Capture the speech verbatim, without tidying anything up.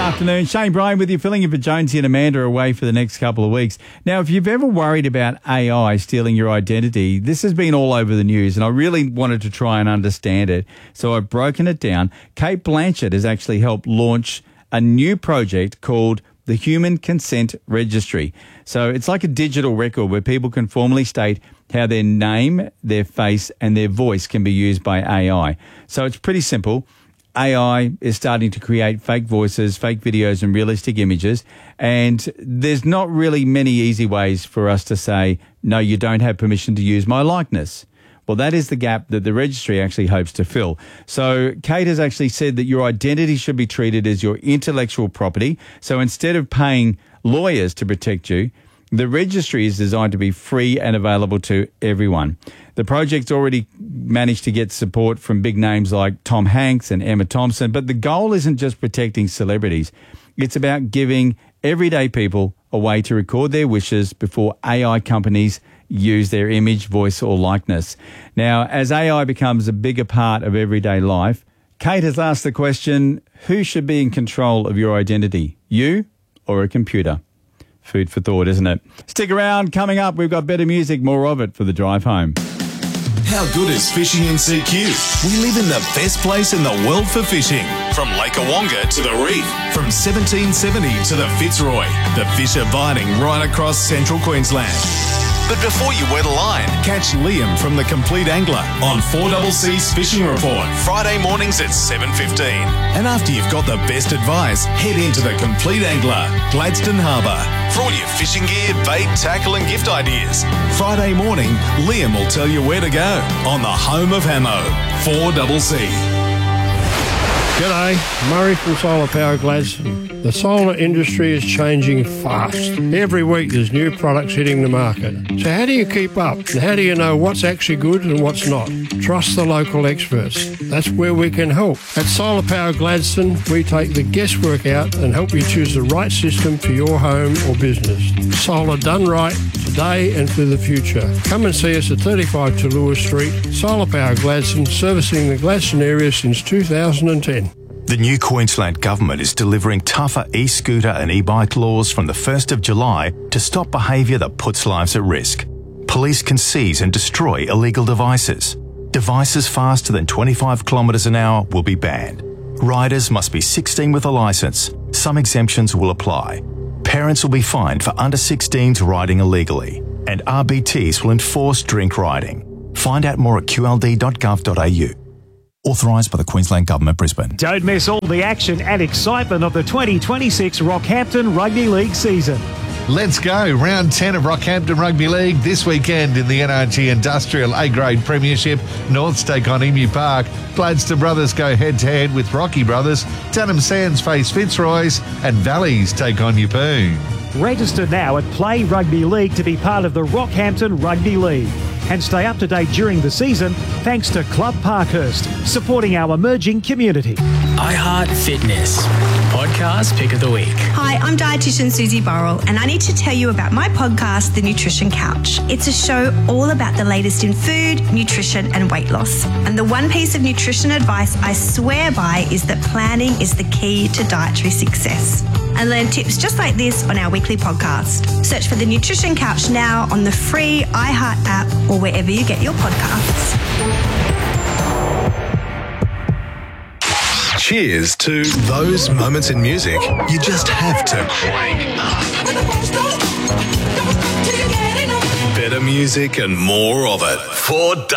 Afternoon, Shane Bryan with you, filling in for Jonesy and Amanda away for the next couple of weeks. Now, if you've ever worried about A I stealing your identity, this has been all over the news, and I really wanted to try and understand it, so I've broken it down. Cate Blanchett has actually helped launch a new project called the Human Consent Registry. So it's like a digital record where people can formally state how their name, their face, and their voice can be used by A I. So it's pretty simple. A I is starting to create fake voices, fake videos, and realistic images. And there's not really many easy ways for us to say, no, you don't have permission to use my likeness. Well, that is the gap that the registry actually hopes to fill. So Cate has actually said that your identity should be treated as your intellectual property. So instead of paying lawyers to protect you, the registry is designed to be free and available to everyone. The project's already managed to get support from big names like Tom Hanks and Emma Thompson, but the goal isn't just protecting celebrities. It's about giving everyday people a way to record their wishes before A I companies use their image, voice, or likeness. Now, as A I becomes a bigger part of everyday life, Cate has asked the question, who should be in control of your identity, you or a computer? Food for thought, isn't it? Stick around. Coming up, we've got better music, more of it for the drive home. How good is fishing in C Q? We live in the best place in the world for fishing. From Lake Awonga to the reef, from seventeen seventy to the Fitzroy, the fish are biting right across central Queensland. But before you wet a line, catch Liam from The Complete Angler on four C C's Fishing Report, Friday mornings at seven fifteen. And after you've got the best advice, head into The Complete Angler, Gladstone Harbour, for all your fishing gear, bait, tackle and gift ideas. Friday morning, Liam will tell you where to go on the home of Hamo, four C C. G'day, Murray from Solar Power Gladstone. The solar industry is changing fast. Every week there's new products hitting the market. So how do you keep up? And how do you know what's actually good and what's not? Trust the local experts. That's where we can help. At Solar Power Gladstone, we take the guesswork out and help you choose the right system for your home or business. Solar done right, today and for the future. Come and see us at thirty-five Tallulah Street. Solar Power Gladstone, servicing the Gladstone area since two thousand ten. The new Queensland Government is delivering tougher e-scooter and e-bike laws from the first of July to stop behaviour that puts lives at risk. Police can seize and destroy illegal devices. Devices faster than twenty-five kilometres an hour will be banned. Riders must be sixteen with a licence. Some exemptions will apply. Parents will be fined for under sixteens riding illegally. And R B Ts will enforce drink riding. Find out more at q l d dot gov dot a u. Authorised by the Queensland Government, Brisbane. Don't miss all the action and excitement of the twenty twenty-six Rockhampton Rugby League season. Let's go. Round ten of Rockhampton Rugby League this weekend in the N R G Industrial A-Grade Premiership. Norths take on Emu Park. Gladstone Brothers go head-to-head with Rocky Brothers. Dunham Sands face Fitzroy's. And Valleys take on Yeppoon. Register now at Play Rugby League to be part of the Rockhampton Rugby League. And stay up to date during the season thanks to Club Parkhurst, supporting our emerging community. iHeart Fitness, podcast pick of the week. Hi, I'm dietitian Susie Burrell, and I need to tell you about my podcast, The Nutrition Couch. It's a show all about the latest in food, nutrition, and weight loss. And the one piece of nutrition advice I swear by is that planning is the key to dietary success. And learn tips just like this on our weekly podcast. Search for The Nutrition Couch now on the free iHeart app or wherever you get your podcasts. Cheers to those moments in music you just have to crank up. Better music and more of it. four